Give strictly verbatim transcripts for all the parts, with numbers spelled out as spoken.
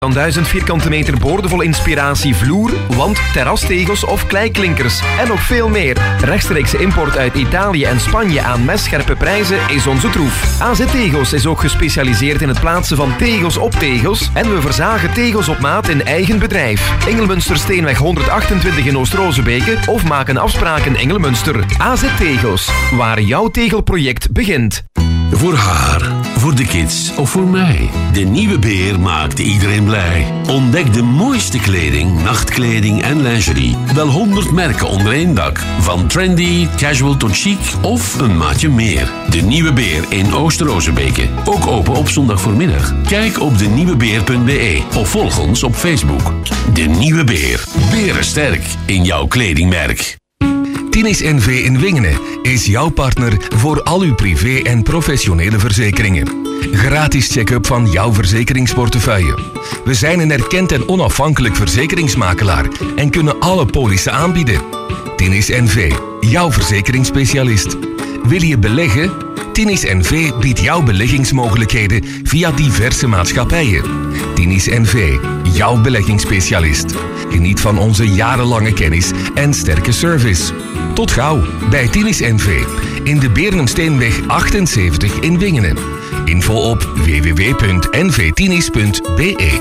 Van duizend vierkante meter boordevol inspiratie vloer, wand, terrastegels of kleiklinkers en nog veel meer. Rechtstreekse import uit Italië en Spanje aan messcherpe prijzen is onze troef. A Z Tegels is ook gespecialiseerd in het plaatsen van tegels op tegels en we verzagen tegels op maat in eigen bedrijf. Engelmunster Steenweg honderdachtentwintig in Oost-Rozebeke of maak een afspraak in Engelmunster. A Z Tegels, waar jouw tegelproject begint. Voor haar, voor de kids of voor mij. De Nieuwe Beer maakt iedereen blij. Ontdek de mooiste kleding, nachtkleding en lingerie. Wel honderd merken onder één dak. Van trendy, casual tot chic of een maatje meer. De Nieuwe Beer in Oost-Rozebeke. Ook open op zondag voormiddag. Kijk op de nieuwe beer punt b e of volg ons op Facebook. De Nieuwe Beer. Berensterk in jouw kledingmerk. Tinis N V in Wingenen is jouw partner voor al uw privé- en professionele verzekeringen. Gratis check-up van jouw verzekeringsportefeuille. We zijn een erkend en onafhankelijk verzekeringsmakelaar en kunnen alle polissen aanbieden. Tinis N V, jouw verzekeringsspecialist. Wil je beleggen? Tinis N V biedt jouw beleggingsmogelijkheden via diverse maatschappijen. Tinis N V, jouw beleggingsspecialist. Geniet van onze jarenlange kennis en sterke service. Tot gauw bij Tinis N V in de Berensteenweg achtenzeventig in Wingenen. Info op w w w punt n v tinis punt b e.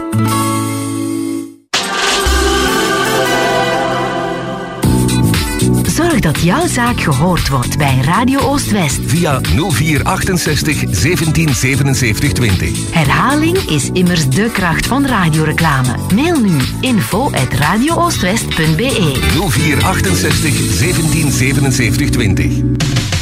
Zorg dat jouw zaak gehoord wordt bij Radio Oost-West. Via nul vier achtenzestig zeventien zevenenzeventig twintig. Herhaling is immers de kracht van radioreclame. Mail nu info at radio oostwest punt b e. nul vier achtenzestig zeventien zevenenzeventig twintig.